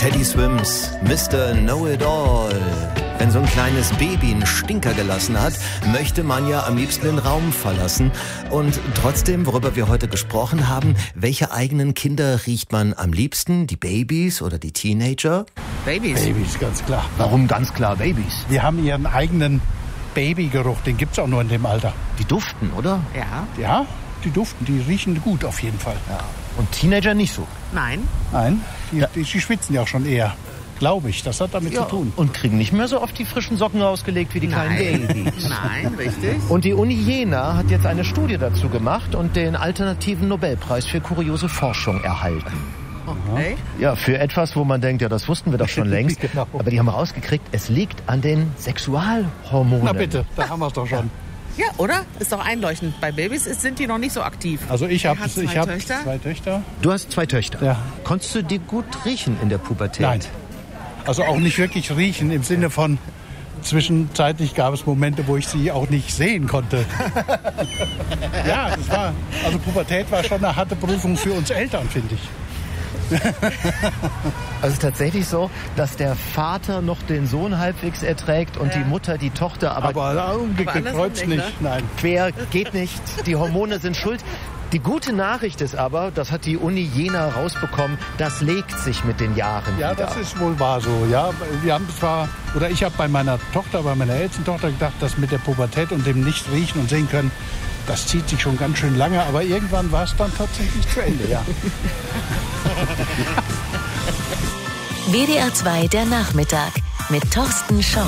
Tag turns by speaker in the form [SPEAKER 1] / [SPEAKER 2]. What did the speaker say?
[SPEAKER 1] Teddy Swims, Mr. Know-It-All. Wenn so ein kleines Baby einen Stinker gelassen hat, möchte man ja am liebsten den Raum verlassen. Und trotzdem, worüber wir heute gesprochen haben, welche eigenen Kinder riecht man am liebsten? Die Babys oder die Teenager?
[SPEAKER 2] Babys.
[SPEAKER 3] Babys, ganz klar.
[SPEAKER 1] Warum ganz klar Babys?
[SPEAKER 3] Die haben ihren eigenen Babygeruch, den gibt's auch nur in dem Alter.
[SPEAKER 1] Die duften, oder?
[SPEAKER 2] Ja.
[SPEAKER 3] Ja, die duften, die riechen gut auf jeden Fall.
[SPEAKER 1] Ja. Und Teenager nicht so?
[SPEAKER 2] Nein.
[SPEAKER 3] Nein, die schwitzen ja auch schon eher. Glaube ich, das hat damit zu tun.
[SPEAKER 1] Und kriegen nicht mehr so oft die frischen Socken rausgelegt wie die kleinen Babys.
[SPEAKER 2] Nein, richtig.
[SPEAKER 1] Und die Uni Jena hat jetzt eine Studie dazu gemacht und den alternativen Nobelpreis für kuriose Forschung erhalten.
[SPEAKER 2] Okay.
[SPEAKER 1] Ja, für etwas, wo man denkt, ja, das wussten wir doch schon längst.
[SPEAKER 3] Genau.
[SPEAKER 1] Aber die haben rausgekriegt, es liegt an den Sexualhormonen.
[SPEAKER 3] Na bitte, da haben wir es doch schon.
[SPEAKER 2] Ja, oder? Ist doch einleuchtend. Bei Babys sind die noch nicht so aktiv.
[SPEAKER 3] Also ich habe
[SPEAKER 2] Wer hat zwei Töchter?
[SPEAKER 3] zwei Töchter.
[SPEAKER 1] Du hast 2 Töchter.
[SPEAKER 3] Ja.
[SPEAKER 1] Konntest du die gut riechen in der Pubertät?
[SPEAKER 3] Nein. Also auch nicht wirklich riechen im Sinne von zwischenzeitlich gab es Momente, wo ich sie auch nicht sehen konnte. Ja, also Pubertät war schon eine harte Prüfung für uns Eltern, finde ich.
[SPEAKER 1] Also tatsächlich so, dass der Vater noch den Sohn halbwegs erträgt und die Mutter die Tochter,
[SPEAKER 3] Aber umgekehrt
[SPEAKER 2] andersrum
[SPEAKER 3] kreuz
[SPEAKER 2] nicht,
[SPEAKER 3] nicht. Nein.
[SPEAKER 1] quer geht nicht. Die Hormone sind schuld. Die gute Nachricht ist aber, das hat die Uni Jena rausbekommen, das legt sich mit den Jahren
[SPEAKER 3] Ja,
[SPEAKER 1] wieder.
[SPEAKER 3] das ist wohl wahr so. Ja, wir haben ich habe bei meiner ältesten Tochter gedacht, dass mit der Pubertät und dem nicht riechen und sehen können, das zieht sich schon ganz schön lange, aber irgendwann war es dann tatsächlich zu Ende, ja.
[SPEAKER 4] WDR 2 der Nachmittag mit Thorsten Schorr.